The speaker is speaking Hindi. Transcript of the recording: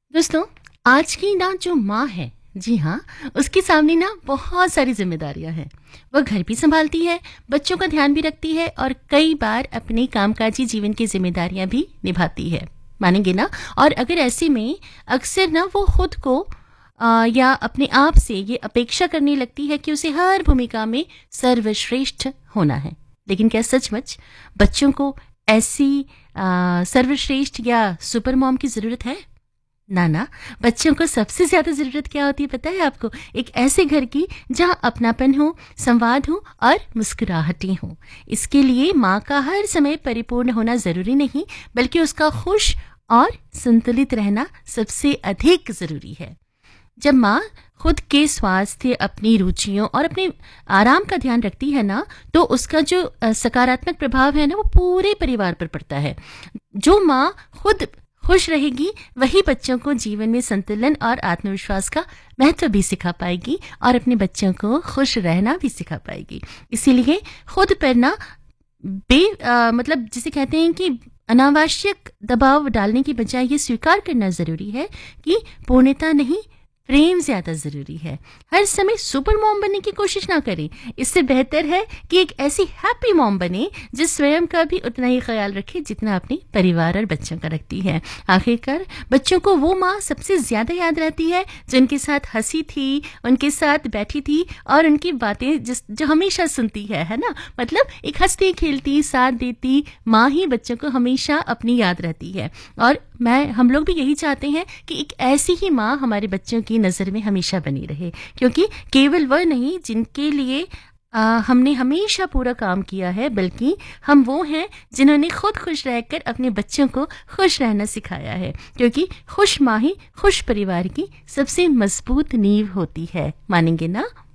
दोस्तों, आज की ना जो माँ है, जी हाँ, उसके सामने ना बहुत सारी जिम्मेदारियां हैं। वह घर भी संभालती है, बच्चों का ध्यान भी रखती है और कई बार अपने कामकाजी जीवन की जिम्मेदारियां भी निभाती है। मानेंगे ना? और अगर ऐसे में अक्सर ना वो खुद को या अपने आप से ये अपेक्षा करने लगती है कि उसे हर भूमिका में सर्वश्रेष्ठ होना है। लेकिन क्या सचमुच बच्चों को ऐसी सर्वश्रेष्ठ या सुपर मॉम की जरूरत है? ना ना, बच्चों को सबसे ज्यादा जरूरत क्या होती है पता है आपको? एक ऐसे घर की जहां अपनापन हो, संवाद हो और मुस्कुराहटें हो। इसके लिए माँ का हर समय परिपूर्ण होना जरूरी नहीं, बल्कि उसका खुश और संतुलित रहना सबसे अधिक जरूरी है। जब माँ खुद के स्वास्थ्य, अपनी रुचियों और अपने आराम का ध्यान रखती है ना, तो उसका जो सकारात्मक प्रभाव है ना, वो पूरे परिवार पर पड़ता है। जो माँ खुद खुश रहेगी, वही बच्चों को जीवन में संतुलन और आत्मविश्वास का महत्व भी सिखा पाएगी और अपने बच्चों को खुश रहना भी सिखा पाएगी। इसीलिए खुद पर ना मतलब जिसे कहते हैं कि अनावश्यक दबाव डालने की बजाय ये स्वीकार करना जरूरी है कि पूर्णता नहीं, प्रेम ज्यादा जरूरी है। हर समय सुपर मॉम बनने की कोशिश ना करें। इससे बेहतर है कि एक ऐसी हैप्पी मॉम बने जो स्वयं का भी उतना ही ख्याल रखे जितना अपने परिवार और बच्चों का रखती है। आखिरकार बच्चों को वो माँ सबसे ज्यादा याद रहती है जो उनके साथ हंसी थी, उनके साथ बैठी थी और उनकी बातें जो हमेशा सुनती है ना? मतलब एक हंसती खेलती साथ देती माँ ही बच्चों को हमेशा अपनी याद रहती है। और हम लोग भी यही चाहते हैं कि एक ऐसी ही माँ हमारे बच्चों की नज़र में हमेशा बनी रहे, क्योंकि केवल वह नहीं जिनके लिए हमने हमेशा पूरा काम किया है, बल्कि हम वो हैं जिन्होंने खुद खुश रहकर अपने बच्चों को खुश रहना सिखाया है। क्योंकि खुश माँ ही खुश परिवार की सबसे मजबूत नींव होती है। मानेंगे ना?